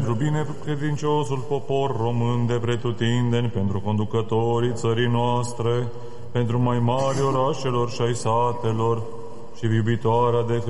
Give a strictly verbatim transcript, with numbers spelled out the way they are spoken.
pentru bine credinciosul popor român de pretutindeni, pentru conducătorii țării noastre, pentru mai mari orașelor și ai satelor și iubitoarea de